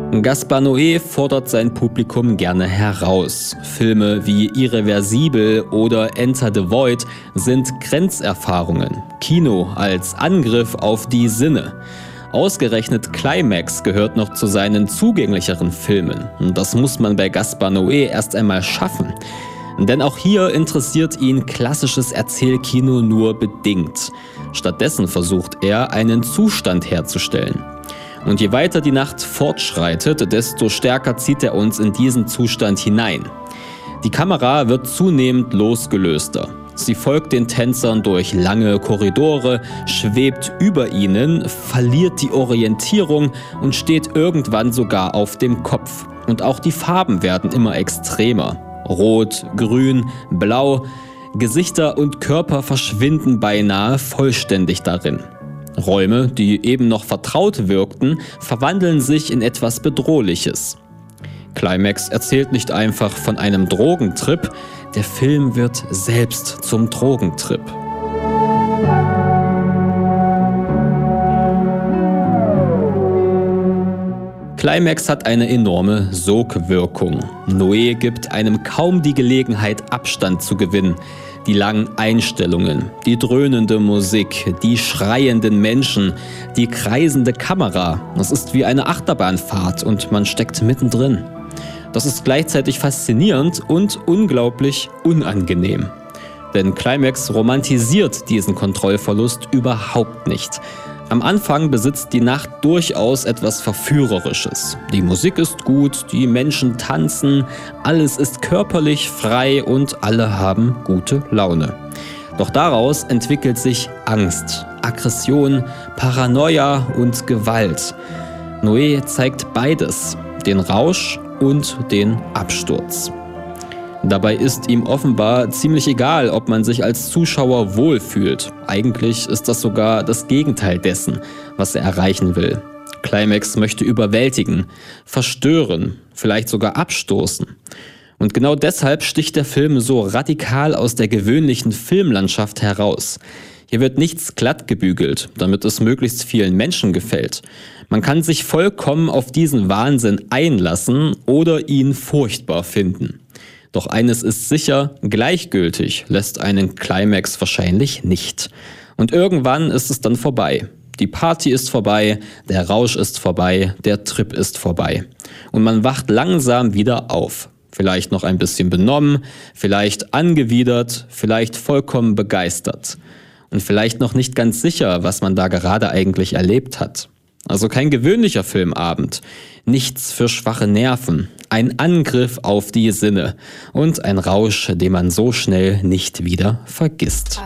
Gaspar Noé fordert sein Publikum gerne heraus. Filme wie Irreversibel oder Enter the Void sind Grenzerfahrungen. Kino als Angriff auf die Sinne. Ausgerechnet Climax gehört noch zu seinen zugänglicheren Filmen. Und das muss man bei Gaspar Noé erst einmal schaffen. Denn auch hier interessiert ihn klassisches Erzählkino nur bedingt. Stattdessen versucht er, einen Zustand herzustellen. Und je weiter die Nacht fortschreitet, desto stärker zieht er uns in diesen Zustand hinein. Die Kamera wird zunehmend losgelöster. Sie folgt den Tänzern durch lange Korridore, schwebt über ihnen, verliert die Orientierung und steht irgendwann sogar auf dem Kopf. Und auch die Farben werden immer extremer. Rot, Grün, Blau, Gesichter und Körper verschwinden beinahe vollständig darin. Räume, die eben noch vertraut wirkten, verwandeln sich in etwas Bedrohliches. Climax erzählt nicht einfach von einem Drogentrip, der Film wird selbst zum Drogentrip. Climax hat eine enorme Sogwirkung. Noé gibt einem kaum die Gelegenheit, Abstand zu gewinnen. Die langen Einstellungen, die dröhnende Musik, die schreienden Menschen, die kreisende Kamera. Das ist wie eine Achterbahnfahrt und man steckt mittendrin. Das ist gleichzeitig faszinierend und unglaublich unangenehm. Denn Climax romantisiert diesen Kontrollverlust überhaupt nicht. Am Anfang besitzt die Nacht durchaus etwas Verführerisches. Die Musik ist gut, die Menschen tanzen, alles ist körperlich frei und alle haben gute Laune. Doch daraus entwickelt sich Angst, Aggression, Paranoia und Gewalt. Noé zeigt beides, den Rausch und den Absturz. Dabei ist ihm offenbar ziemlich egal, ob man sich als Zuschauer wohlfühlt. Eigentlich ist das sogar das Gegenteil dessen, was er erreichen will. Climax möchte überwältigen, verstören, vielleicht sogar abstoßen. Und genau deshalb sticht der Film so radikal aus der gewöhnlichen Filmlandschaft heraus. Hier wird nichts glatt gebügelt, damit es möglichst vielen Menschen gefällt. Man kann sich vollkommen auf diesen Wahnsinn einlassen oder ihn furchtbar finden. Doch eines ist sicher, gleichgültig lässt einen Climax wahrscheinlich nicht. Und irgendwann ist es dann vorbei. Die Party ist vorbei, der Rausch ist vorbei, der Trip ist vorbei. Und man wacht langsam wieder auf. Vielleicht noch ein bisschen benommen, vielleicht angewidert, vielleicht vollkommen begeistert. Und vielleicht noch nicht ganz sicher, was man da gerade eigentlich erlebt hat. Also kein gewöhnlicher Filmabend. Nichts für schwache Nerven. Ein Angriff auf die Sinne. Und ein Rausch, den man so schnell nicht wieder vergisst.